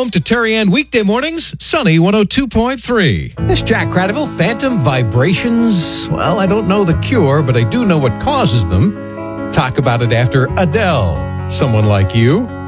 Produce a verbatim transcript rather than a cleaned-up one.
Welcome to Terry Ann Weekday Mornings, Sunny one oh two point three. This Jack Cradaville, phantom vibrations. Well, I don't know the cure, but I do know what causes them. Talk about it after Adele. Someone Like You.